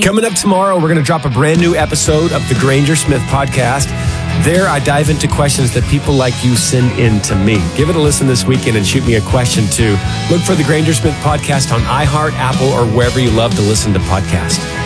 Coming up tomorrow, we're going to drop a brand new episode of the Granger Smith Podcast. There, I dive into questions that people like you send in to me. Give it a listen this weekend and shoot me a question too. Look for the Granger Smith Podcast on iHeart, Apple, or wherever you love to listen to podcasts.